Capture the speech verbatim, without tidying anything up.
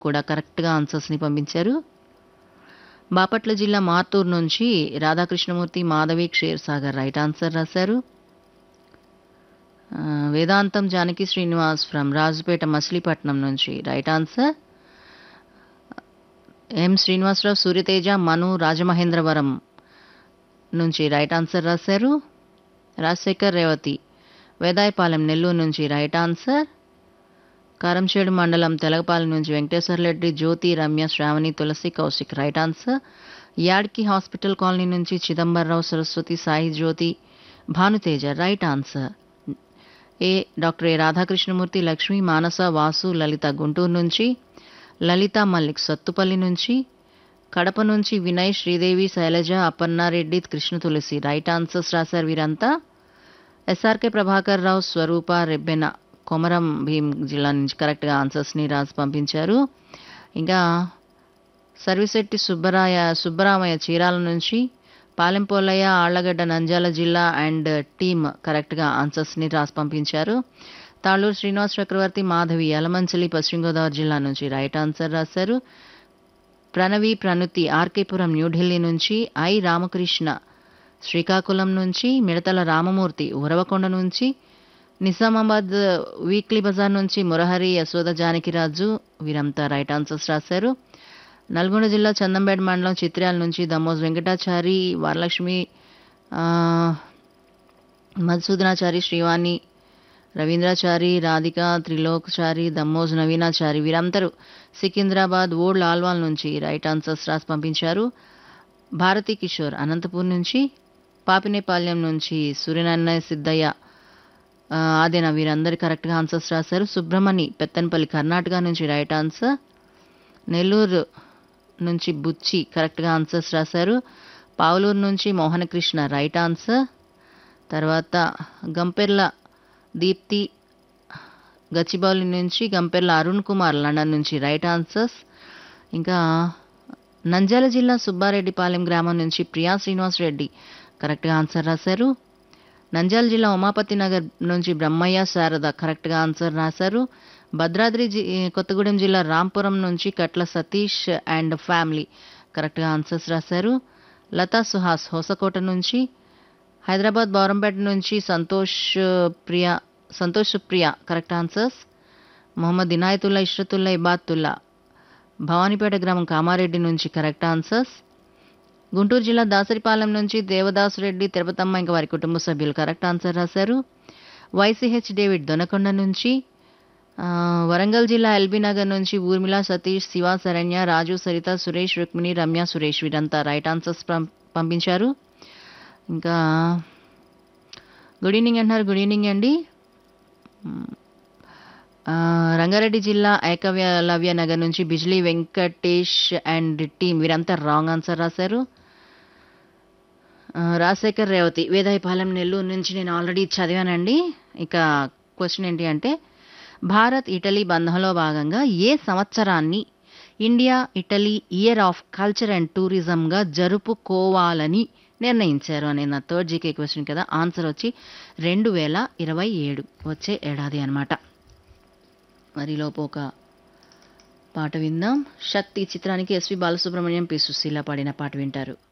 కూడా కరెక్ట్‌గా ఆన్సర్స్‌ని పంపించారు. బాపట్ల జిల్లా మార్టూరు నుంచి రాధాకృష్ణమూర్తి, మాధవి, క్షీర్సాగర్ రైట్ ఆన్సర్ రాశారు. ఆహ్, వేదాంతం జానకి శ్రీనివాస్ ఫ్రమ్ రాజుపేట, మచిలీపట్నం నుంచి రైట్ ఆన్సర్. ఎం శ్రీనివాసరావు, సూర్యతేజ, మను రాజమహేంద్రవరం నుంచి రైట్ ఆన్సర్ రాశారు. రాజశేఖర్, రేవతి వేదాయపాలెం నెల్లూరు నుంచి రైట్ ఆన్సర్. కారంచేడు మండలం తెలగపాలెం నుంచి వెంకటేశ్వర్లరెడ్డి, జ్యోతి, రమ్య, శ్రావణి, తులసి, Kaushik right answer. యాడ్కి hospital colony నుంచి చిదంబరరావు, సరస్వతి, సాయి జ్యోతి, భానుతేజ రైట్ ఆన్సర్. ఏ డాక్టర్ ఏ రాధాకృష్ణమూర్తి, లక్ష్మి, మానస, వాసు, లలిత గుంటూరు నుంచి, లలిత మల్లిక్ సత్తుపల్లి నుంచి, కడప నుంచి వినయ్, శ్రీదేవి, శైలజ, అపర్ణారెడ్డి, కృష్ణ తులసి రైట్ ఆన్సర్స్ రాశారు వీరంతా. ఎస్ఆర్కే ప్రభాకర్ రావు, స్వరూప, రెబ్బెన కొమరం భీం జిల్లా నుంచి కరెక్ట్గా ఆన్సర్స్ని రాసి పంపించారు. ఇంకా సర్విశెట్టి సుబ్బరాయ సుబ్బరామయ్య చీరాల నుంచి, పాలెంపోలయ్య, ఆళ్లగడ్డ, నంద్యాల జిల్లా అండ్ టీమ్ కరెక్ట్గా ఆన్సర్స్ని రాసి పంపించారు. తాళూరు శ్రీనివాస్ చక్రవర్తి, మాధవి యలమంచిలి, పశ్చిమ గోదావరి జిల్లా నుంచి రైట్ ఆన్సర్ రాశారు. ప్రణవి, ప్రణుతి ఆర్కేపురం న్యూఢిల్లీ నుంచి, ఐ రామకృష్ణ శ్రీకాకుళం నుంచి, మిడతల రామమూర్తి ఉరవకొండ నుంచి, నిజామాబాద్ వీక్లీ బజార్ నుంచి మురహరి, యశోద, జానకిరాజు వీరంతా రైట్ ఆన్సర్స్ రాశారు. నల్గొండ జిల్లా చందంబేడ్ మండలం చిత్ర్యాల నుంచి దమ్మోజ్ వెంకటాచారి, వరలక్ష్మి, ఆ, మధుసూదనాచారి, శ్రీవాణి, రవీంద్రాచారి, రాధిక, త్రిలోకచారి, దమ్మోజ్ నవీనాచారి వీరందరూ సికింద్రాబాద్ ఓల్డ్ ఆల్వాల్ నుంచి రైట్ ఆన్సర్స్ రాసి పంపించారు. భారతి కిషోర్ అనంతపూర్ నుంచి, పాపినేపాల్యం నుంచి సూర్యనారాయణ, సిద్ధయ్య, ఆ, ఆదేనా వీరందరూ కరెక్ట్గా ఆన్సర్స్ రాశారు. సుబ్రహ్మణి పెత్తనపల్లి కర్ణాటక నుంచి రైట్ ఆన్సర్. నెల్లూరు నుంచి బుచ్చి కరెక్ట్గా ఆన్సర్స్ రాశారు. పావులూరు నుంచి మోహనకృష్ణ రైట్ ఆన్సర్. తర్వాత గంపెర్ల దీప్తి, గచ్చిబౌలి నుంచి గంపెర్ల అరుణ్ కుమార్ లండన్ నుంచి రైట్ ఆన్సర్స్. ఇంకా నంద్యాల జిల్లా సుబ్బారెడ్డిపాలెం గ్రామం నుంచి ప్రియా శ్రీనివాస్ రెడ్డి కరెక్ట్గా ఆన్సర్ రాశారు. నంద్యాల జిల్లా ఉమాపతి నగర్ నుంచి బ్రహ్మయ్య, శారద కరెక్ట్గా ఆన్సర్ రాశారు. భద్రాద్రి జి కొత్తగూడెం జిల్లా రాంపురం నుంచి కట్ల సతీష్ అండ్ ఫ్యామిలీ కరెక్ట్గా ఆన్సర్స్ రాశారు. లతా సుహాస్ హోసకోట నుంచి, హైదరాబాద్ బౌరంపేట నుంచి సంతోష్ ప్రియ సంతోష్ ప్రియ కరెక్ట్ ఆన్సర్స్. మొహమ్మద్ ఇనాయతుల్లా, ఇష్రతుల్లా, ఇబాతుల్లా భవానీపేట గ్రామం కామారెడ్డి నుంచి కరెక్ట్ ఆన్సర్స్. గుంటూరు జిల్లా దాసరిపాలెం నుంచి దేవదాసు రెడ్డి, తిరుపతమ్మ ఇంకా వారి కుటుంబ సభ్యులు కరెక్ట్ ఆన్సర్ రాశారు. వైసీహెచ్ డేవిడ్ దొనకొండ నుంచి, ఆ, వరంగల్ జిల్లా ఎల్బీ నగర్ నుంచి ఊర్మిళ, సతీష్, శివ, శరణ్య, రాజు, సరిత, సురేష్, రుక్మిణి, రమ్య, సురేష్ వీరంతా రైట్ ఆన్సర్స్ పంపించారు. ఇంకా గుడ్ ఈవినింగ్ అంటున్నారు. గుడ్ ఈవినింగ్ అండి. ఆ, రంగారెడ్డి జిల్లా ఏకలవ్య నగర్ నుంచి బిజ్లీ వెంకటేష్ అండ్ టీమ్ వీరంతా రాంగ్ ఆన్సర్ రాశారు. ఆ, రాజశేఖర్, రేవతి వేదాయపాలెం నెల్లూరు నుంచి నేను ఆల్రెడీ చదివానండి. ఇక క్వశ్చన్ ఏంటి అంటే, భారత్ ఇటలీ బంధంలో భాగంగా ఏ సంవత్సరాన్ని India Italy year of culture and టూరిజంగా జరుపుకోవాలని నిర్ణయించారు అనే నా థర్డ్ జీకే క్వశ్చన్ కదా. ఆన్సర్ వచ్చి రెండు వేల ఇరవై ఏడు వచ్చే ఏడాది అనమాట. మరిలోపు ఒక పాట విందాం. శక్తి చిత్రానికి ఎస్వి బాలసుబ్రహ్మణ్యం, పి సుశీల పాడిన పాట వింటారు.